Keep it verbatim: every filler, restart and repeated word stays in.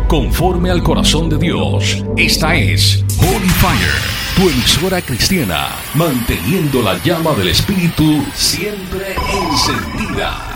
conforme al corazón de Dios. Esta es Holy Fire, tu emisora cristiana, manteniendo la llama del Espíritu siempre encendida.